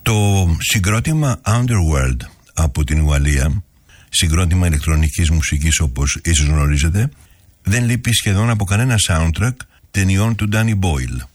Το συγκρότημα Underworld από την Ουαλία, συγκρότημα ηλεκτρονικής μουσικής όπως ίσως γνωρίζετε, δεν λείπει σχεδόν από κανένα soundtrack ταινιών του Danny Boyle.